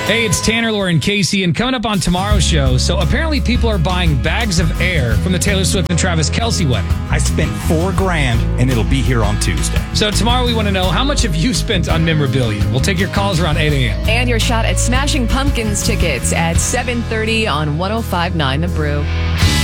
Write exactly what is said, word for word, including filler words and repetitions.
Hey, it's Tanner, Laura, and Casey, and coming up on tomorrow's show. So apparently people are buying bags of air from the Taylor Swift and Travis Kelce wedding. I spent four grand, and it'll be here on Tuesday. So tomorrow we want to know, how much have you spent on memorabilia? We'll take your calls around eight a.m. And your shot at Smashing Pumpkins tickets at seven thirty on one oh five point nine The Brew.